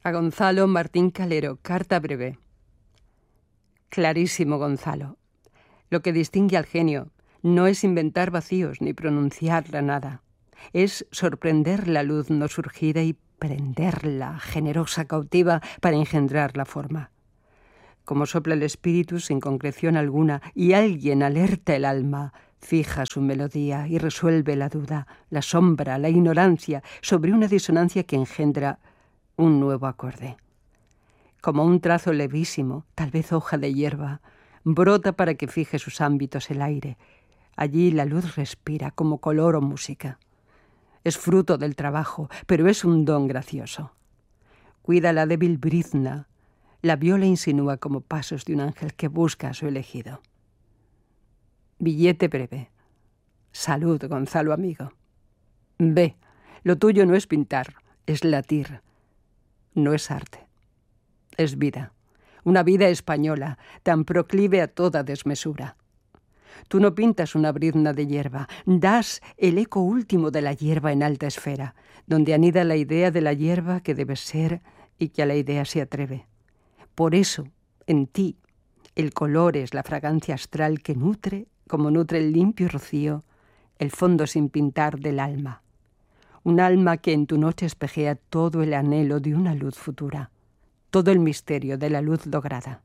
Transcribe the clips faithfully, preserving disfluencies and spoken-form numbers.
A Gonzalo Martín Calero, carta breve. Clarísimo, Gonzalo. Lo que distingue al genio no es inventar vacíos ni pronunciar la nada. Es sorprender la luz no surgida y prenderla, generosa, cautiva, para engendrar la forma. Como sopla el espíritu sin concreción alguna y alguien alerta el alma, fija su melodía y resuelve la duda, la sombra, la ignorancia, sobre una disonancia que engendra un nuevo acorde. Como un trazo levísimo, tal vez hoja de hierba, brota para que fije sus ámbitos el aire. Allí la luz respira como color o música. Es fruto del trabajo, pero es un don gracioso. Cuida la débil brizna, la viola insinúa como pasos de un ángel que busca a su elegido. Billete breve. Salud, Gonzalo amigo. Ve, lo tuyo no es pintar, es latir. No es arte. Es vida. Una vida española, tan proclive a toda desmesura. Tú no pintas una brizna de hierba, das el eco último de la hierba en alta esfera, donde anida la idea de la hierba que debe ser y que a la idea se atreve. Por eso, en ti, el color es la fragancia astral que nutre, como nutre el limpio rocío, el fondo sin pintar del alma. Un alma que en tu noche espejea todo el anhelo de una luz futura, todo el misterio de la luz lograda.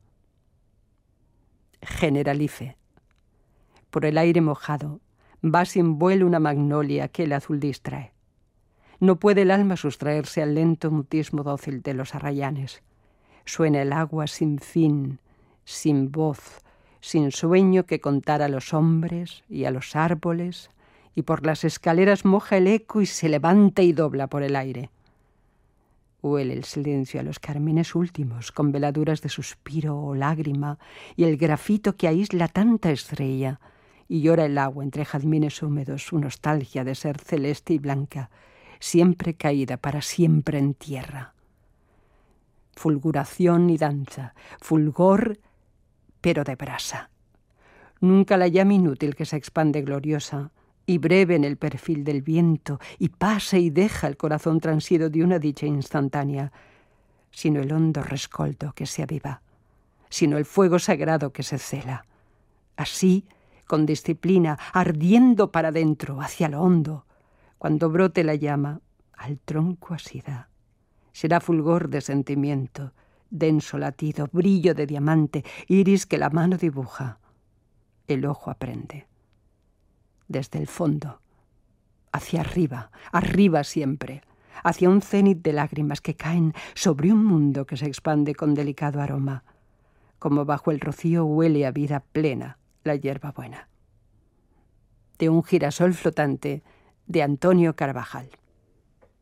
Generalife. Por el aire mojado va sin vuelo una magnolia que el azul distrae. No puede el alma sustraerse al lento mutismo dócil de los arrayanes. Suena el agua sin fin, sin voz, sin sueño que contar a los hombres y a los árboles, y por las escaleras moja el eco y se levanta y dobla por el aire. Huele el silencio a los carmines últimos, con veladuras de suspiro o lágrima, y el grafito que aísla tanta estrella, y llora el agua entre jazmines húmedos, su nostalgia de ser celeste y blanca, siempre caída para siempre en tierra. Fulguración y danza, fulgor, pero de brasa. Nunca la llama inútil que se expande gloriosa, y breve en el perfil del viento, y pasa y deja el corazón transido de una dicha instantánea, sino el hondo rescoldo que se aviva, sino el fuego sagrado que se cela. Así, con disciplina, ardiendo para dentro, hacia lo hondo, cuando brote la llama, al tronco asida. Será fulgor de sentimiento, denso latido, brillo de diamante, iris que la mano dibuja, el ojo aprende. Desde el fondo, hacia arriba, arriba siempre, hacia un cénit de lágrimas que caen sobre un mundo que se expande con delicado aroma, como bajo el rocío huele a vida plena la hierbabuena. De un girasol flotante, de Antonio Carvajal.